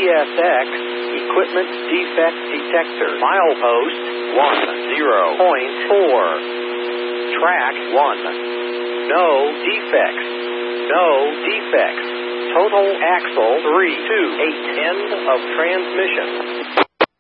ESX, Equipment Defect Detector. Milepost 10.4. Track 1. No defects. No defects. Total axle 3 to 8. End of transmission.